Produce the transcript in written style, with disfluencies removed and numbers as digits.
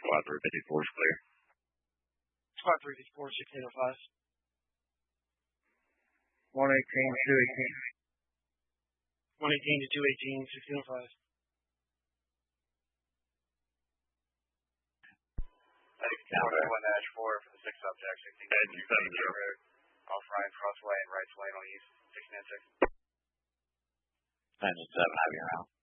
Squad 354 is clear. Squad 354, 1605. 118 to 218. 118 to 218, 1605. County 1-4 for the 6 subjects, 16 road, off Ryan Crossway and right lane on east, 16 and 6. 9 and 7, have you around.